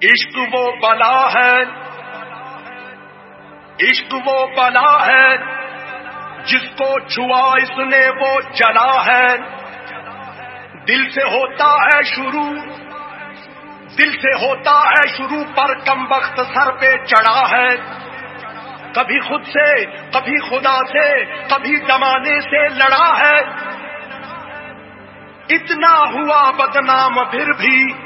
इश्क वो बला है, इश्क वो बला है, जिसको छुआ इसने वो जला है। दिल से होता है शुरू, दिल से होता है शुरू, पर कमबख्त सर पे चढ़ा है। कभी खुद से, कभी खुदा से, कभी जमाने से लड़ा है। इतना हुआ बदनाम फिर भी